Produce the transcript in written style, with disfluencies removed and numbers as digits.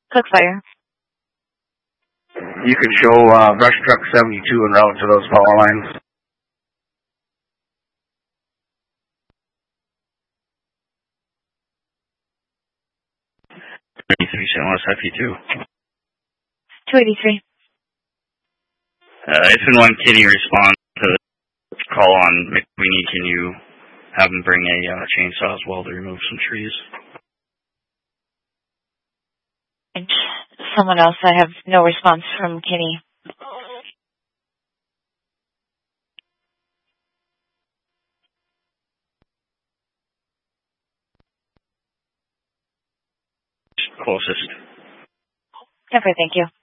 Cook Fire. You can show brush truck 72 en route to those power lines. 33 St. Louis FE2. 283. If and when Kitty responds to the call on McQueenie, can you have him bring a chainsaw as well to remove some trees? And someone else, I have no response from Kenny. Closest. Okay, thank you.